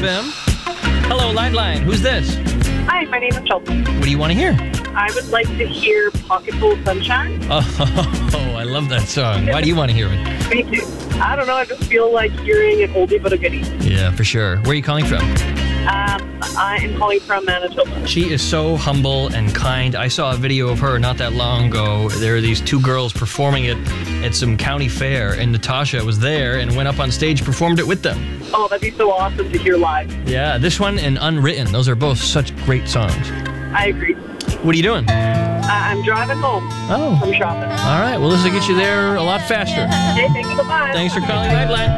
FM. Hello, Lifeline. Who's this? Hi, my name is Chelsea. What do you want to hear? I would like to hear Pocketful of Sunshine. Oh, I love that song. Why do you want to hear it? Me too. I don't know, I just feel like hearing an oldie but a goodie. Yeah, for sure. Where are you calling from? I am calling from Manitoba. She is so humble and kind. I saw a video of her not that long ago. There are these two girls performing it at some county fair, and Natasha was there and went up on stage, performed it with them. Oh, that'd be so awesome to hear live. Yeah, this one and Unwritten. Those are both such great songs. I agree. What are you doing? I'm driving home from shopping. All right. Well, this will get you there a lot faster. Okay, thank you. Bye-bye. Thanks for calling Lifeline.